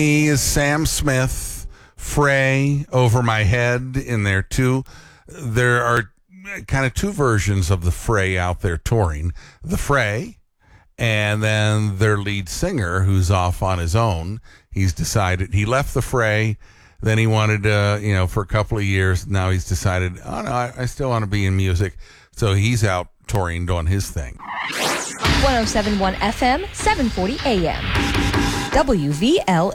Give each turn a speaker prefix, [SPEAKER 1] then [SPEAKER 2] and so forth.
[SPEAKER 1] He is Sam Smith, Frey, Over My Head in there too. There are kind of two versions of the Frey out there touring. The Frey, and then their lead singer who's off on his own. He's decided, he left the Frey, then he wanted to, for a couple of years. Now he's decided, oh no, I still want to be in music. So he's out touring, doing his thing.
[SPEAKER 2] 107.1 FM, 740 AM. WVLA.